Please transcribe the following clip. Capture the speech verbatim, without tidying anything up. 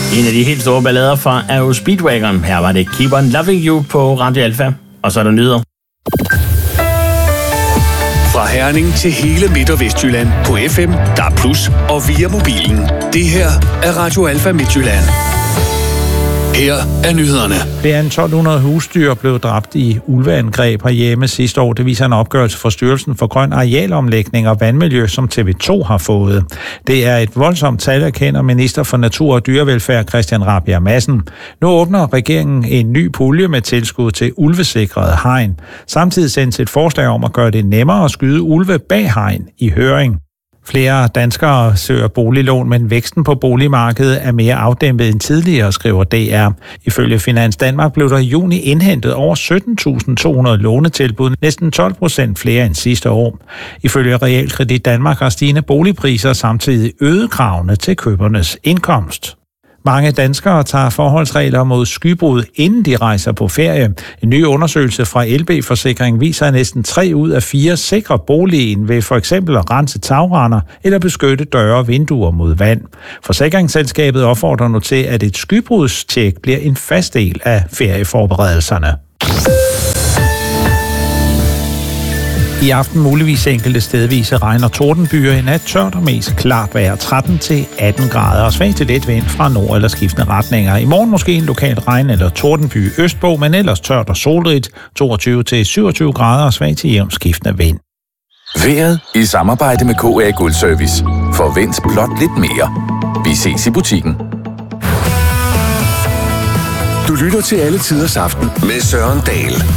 En af de helt store ballader fra Aero Speedwagon. Her var det Keep on Loving You på Radio Alfa. Og så er der nyheder. Fra Herning til hele Midt- og Vestjylland på F M, D A B plus, og via mobilen. Det her er Radio Alfa Midtjylland. Her er nyhederne. Flere end tolv hundrede husdyr blev dræbt i ulveangreb herhjemme sidste år. Det viser en opgørelse fra Styrelsen for Grøn Arealomlægning og Vandmiljø, som T V to har fået. Det er et voldsomt tal, erkender minister for Natur og Dyrevelfærd Christian Rabjerg Madsen. Nu åbner regeringen en ny pulje med tilskud til ulvesikrede hegn. Samtidig sendes et forslag om at gøre det nemmere at skyde ulve bag hegn i høring. Flere danskere søger boliglån, men væksten på boligmarkedet er mere afdæmpet end tidligere, skriver D R. Ifølge Finans Danmark blev der i juni indhentet over sytten tusind to hundrede lånetilbud, næsten tolv procent flere end sidste år. Ifølge Realkredit Danmark har stigende boligpriser samtidig øget kravene til købernes indkomst. Mange danskere tager forholdsregler mod skybrud, inden de rejser på ferie. En ny undersøgelse fra L B Forsikring viser, at næsten tre ud af fire sikrer boligen ved for eksempel at rense tagrender eller beskytte døre og vinduer mod vand. Forsikringsselskabet opfordrer nu til, at et skybrudstjek bliver en fast del af ferieforberedelserne. I aften muligvis enkelte stedvise regn og tordenbyer. I nat tørt og mest klart vejr, tretten til atten grader og svag til let vind fra nord- eller skiftende retninger. I morgen måske en lokal regn- eller tordenby østpå, men ellers tørt og solrigt, toogtyve til syvogtyve grader og svag til jævnt skiftende vind. Vejret i samarbejde med K A Guld Service. Forvent blot lidt mere. Vi ses i butikken. Du lytter til Alle Tiders Aften med Søren Dahl.